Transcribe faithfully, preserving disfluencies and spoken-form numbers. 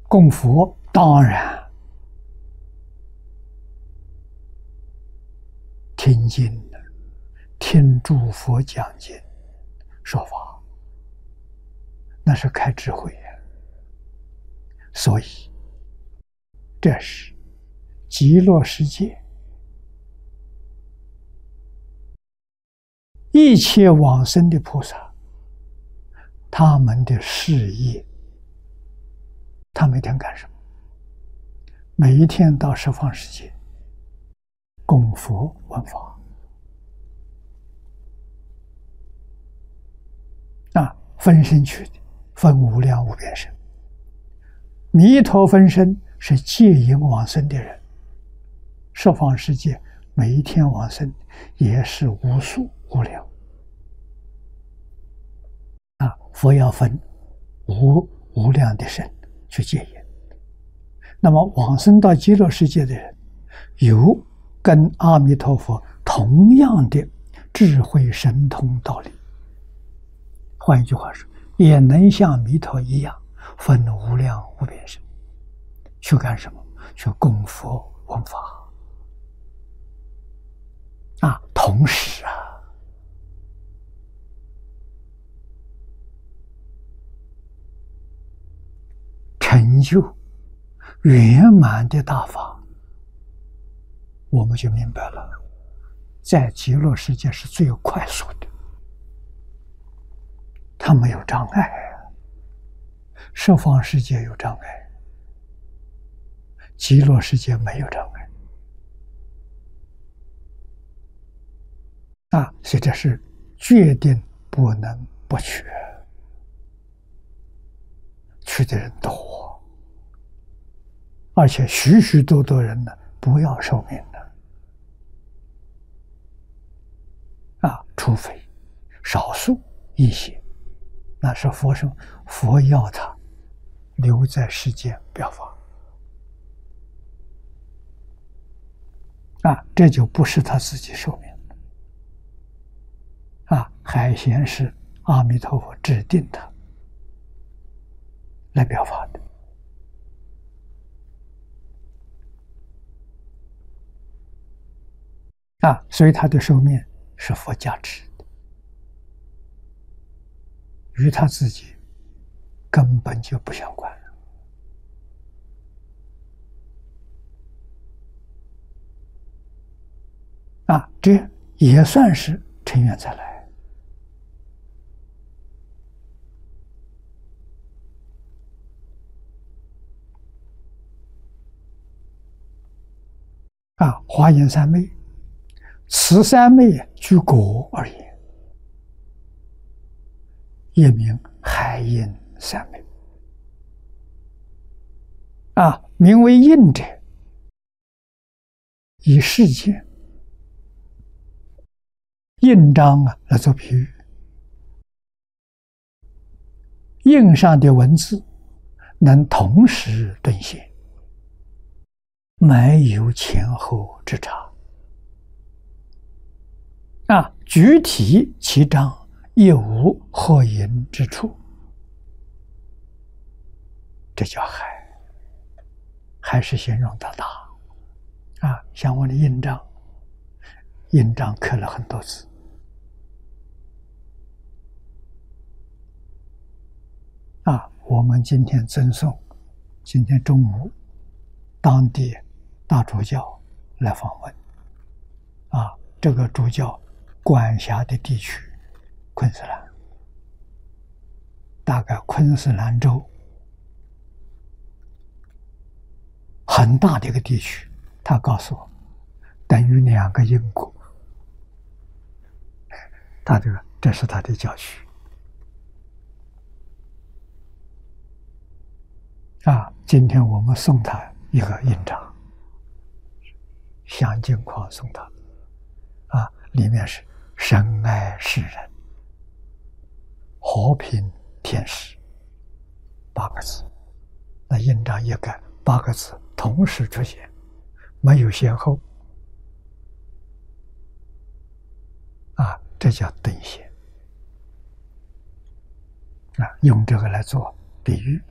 供佛当然听经的，听诸佛讲经说法，那是开智慧呀。所以这是极乐世界一切往生的菩萨，他们的事业，他每天干什么？每一天到十方世界供佛闻法啊，分身去的，分无量无边身。弥陀分身是戒引往生的人，十方世界每一天往生也是无数无量啊！佛要分无无量的身去戒引。那么往生到极乐世界的人，有跟阿弥陀佛同样的智慧神通道理。换一句话说，也能像弥陀一样分无量无边身，去干什么？去供佛闻法啊！同时啊，成就圆满的大法，我们就明白了，在极乐世界是最快速的，它没有障碍啊。十方世界有障碍，极乐世界没有障碍啊！所以这是决定不能不去，去的人多，而且许许多多人呢不要寿命的啊，除非少数一些，那是佛生佛要他留在世间表法啊，这就不是他自己寿命啊。海贤是阿弥陀佛指定他来表法的啊，所以他的寿命是佛加持的，与他自己根本就不相关了啊，这也算是成愿再来啊。华严三昧，此三昧据果而言，也名海印三昧啊，名为印者，以世间印章啊来做比喻，印上的文字能同时顿现，没有前后之差啊，具体其章亦无合影之处，这叫海，海是形容它大啊，像我的印章，印章刻了很多字啊。我们今天赠送，今天中午当地大主教来访问啊，这个主教管辖的地区昆士兰，大概昆士兰州很大的一个地区，他告诉我等于两个英国，他这个这是他的教区啊。今天我们送他一个印章，向金矿送他啊，里面是深爱世人，和平天使八个字，那印章一改，八个字同时出现，没有先后啊，这叫顿现啊，用这个来做比喻。